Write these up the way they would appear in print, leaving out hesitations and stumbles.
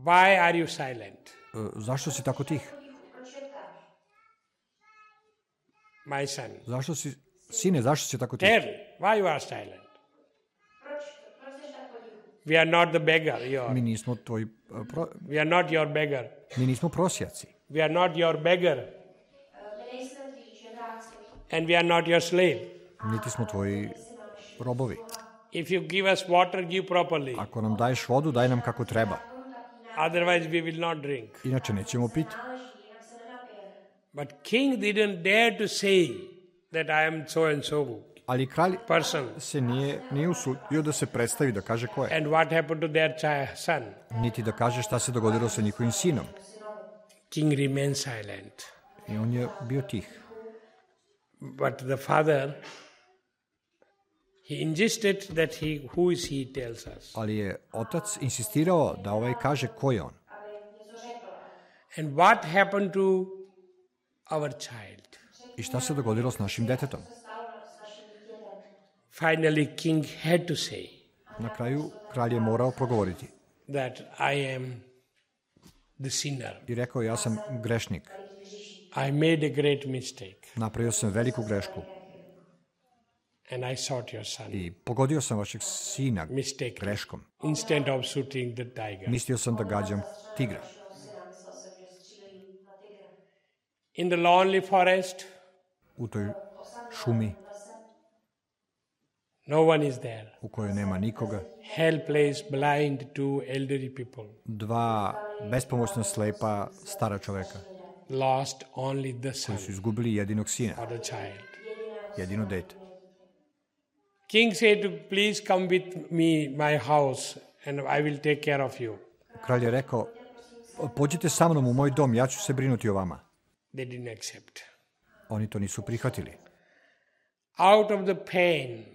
Why are you silent? Zašto si tako tih? My son. Sine, zašto si tako tih? Tell, why you are silent? We are not the beggar. Mi nismo tvoji... We are not your beggar. Mi nismo prosjaci. We are not your beggar. And we are not your slave. Niti smo tvoji robovi. If you give us water, give properly. Ako nam daješ vodu, daj nam kako treba. Otherwise we will not drink. Inače nećemo piti. But king didn't dare to say that I am so and so Ali kralj person. se nije usudio da se predstavi, da kaže ko je. And what happened to their son? Niti da kaže šta se dogodilo sa njihovim sinom. King remained silent. I on je bio tih. But the father, he insisted that who is he tells us. Ali je otac insistirao da ovaj kaže ko je on. And what happened to our child? I šta se dogodilo s našim detetom? Finally, king had to say. Na kraju kralj je morao progovoriti. That I am the sinner. I rekao, ja sam grešnik. I made a great mistake. Napravio sam veliku grešku. And I shot your son. I pogodio sam vašeg sina greškom. Instead of shooting the tiger. Mislio sam da gađam tigra. In the lonely forest. U toj šumi. No one is there. U kojoj nema nikoga. Helpless, blind, two elderly people. Dva bespomoćna slepa stara čoveka. Lost only the son. Koji su izgubili jedinog sina. Or the child. Jedino dete. King said, please come with me, my house, and I will take care of you. Kralj je rekao, pođite sa mnom u moj dom, ja ću se brinuti o vama. They didn't accept. Oni to nisu prihvatili. Out of the pain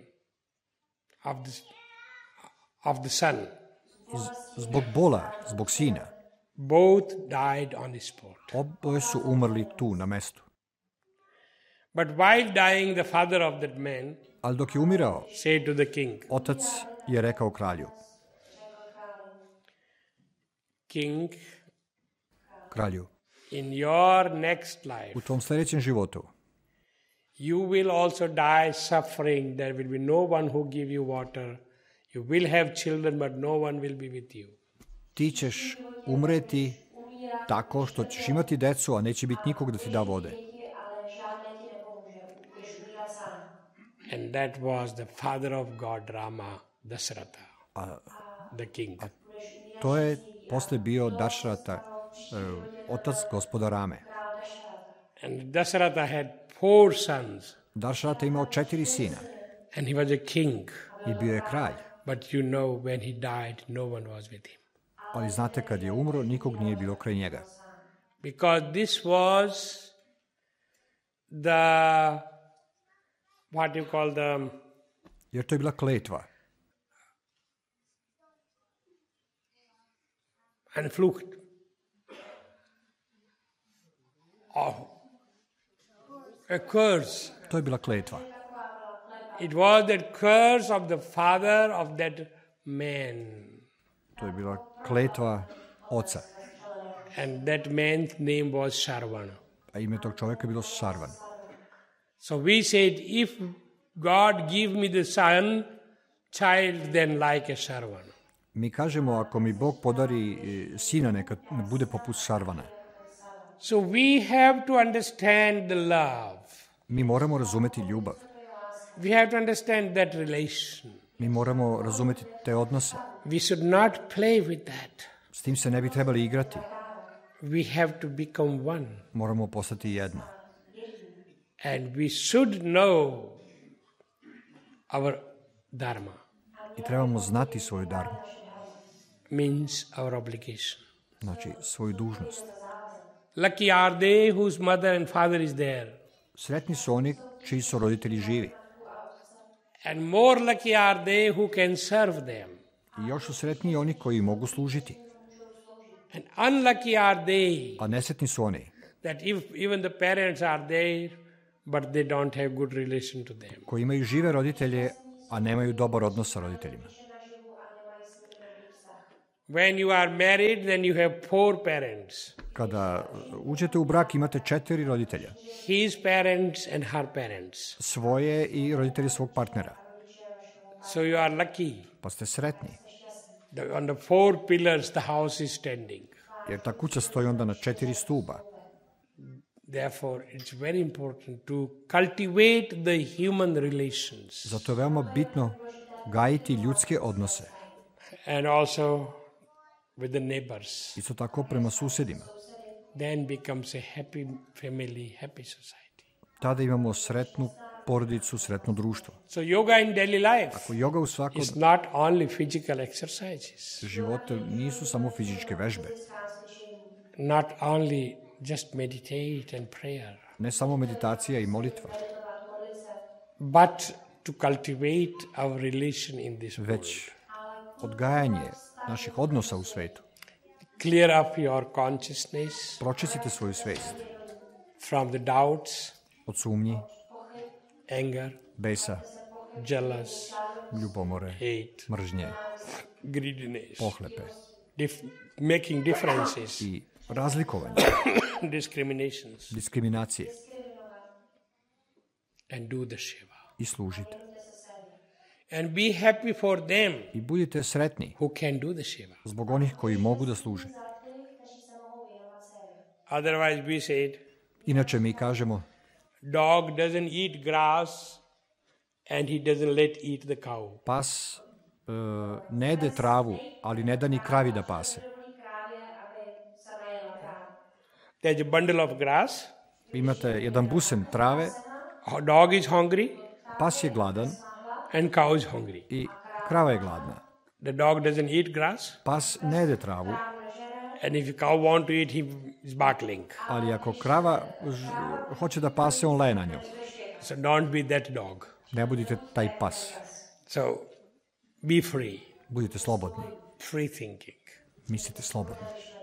of the son. Zbog bola, zbog sina. Both died on the spot. Oboje su umrli tu, na mestu. But while dying, the father of that man ali dok je umirao, said to the king, otac je rekao kralju, King, kralju, in your next life, u tom sljedećem životu, you will also die suffering. There will be no one who give you water. You will have children, but no one will be with you. Ti ćeš umreti tako što ćeš imati decu, a neće biti nikog da ti da vode. And that was the father of God, Rama, Dasharatha, the king. To je posle bio Dašrata, otac gospoda Rame. And Dasharatha had 4 sons. Dašrata imao 4 sina. And he was a king. I bio je kralj. But you know, when he died, no one was with him. Ali znate, kad je umro, nikog nije bilo kraj njega. Because this was the, what you call the... Jer to je bila kletva. Anflucht. A curse. To je bila kletva. It was the curse of the father of that man. To je bila kletva oca. And that man's name was Sharvan. A ime tog čovjeka je bilo Šarvan. So we said, if God give me the son, child, then like a Sharvan. Mi kažemo, ako mi Bog podari sina, neka bude poput Šarvana. So we have to understand the love. Mi moramo razumeti ljubav. We have to understand that relation. Mi moramo razumeti te odnose. We should not play with that. S tim se ne bi trebali igrati. We have to become one. Moramo postati jedno. And we should know our dharma. I trebamo znati svoju dharmu. Means our obligation. Znači, svoju dužnost. Lucky are they whose mother and father is there. Sretni su oni čiji su roditelji živi. And more lucky are they who can serve them. I još su sretniji oni koji mogu služiti. And unlucky are they. A nesretni su oni. That even the parents are there, but they don't have good relation to them. Koji imaju žive roditelje, a nemaju dobar odnos sa roditeljima. When you are married, then you have 4 parents. Kada uđete u brak imate 4 roditelja. His parents and her parents. Svoje i roditelji svog partnera. So you are lucky. Pa ste sretni. On the 4 pillars the house is standing. Jer ta kuća stoji onda na 4 stuba. Therefore, it's very important to cultivate the human relations. Zato je veoma bitno gajiti ljudske odnose. And also with the neighbors. Isto tako prema susedima. Then becomes a happy family, happy society. Tada imamo sretnu porodicu, sretno društvo. So yoga in daily life Ako yoga u svakom is not only physical exercises, životu nisu samo fizičke vežbe. not only just meditate and prayer, Ne samo meditacija i molitva, but to cultivate our relation in this world. već odgajanje naših odnosa u svetu. Clear up your consciousness Pročistite svoju svest from the doubts, od sumnji, anger, besa, jealous, ljubomore, hate, mržnje, greediness, pohlepe making differences, i razlikovanje, discriminations, diskriminacije and do the Shiva. i služite. And be happy for them I budite sretni who can do the Shiva. zbog onih koji mogu da služe. Otherwise, we said, Inače mi kažemo, dog doesn't eat grass and he doesn't let eat the cow. pas ne jede travu, ali ne da ni kravi da pase. There's a bundle of grass. Imate jedan busen trave, Dog is hungry pas je gladan and cow is hungry. i krava je gladna. The dog doesn't eat grass, Pas ne jede travu, and if the cow want to eat, he is barking. ali ako krava hoće da pase, on leje na nju. So don't be that dog. Ne budite taj pas. So be free, Budite slobodni. free thinking. Mislite slobodno.